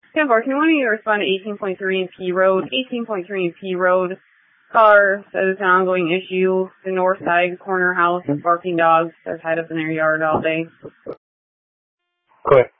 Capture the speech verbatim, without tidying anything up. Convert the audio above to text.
ten four, can one of you respond to eighteen point three in P Road? eighteen point three in P Road. Caller says it's an ongoing issue. The north side corner house of barking dogs. They're tied up in their yard all day. Quick.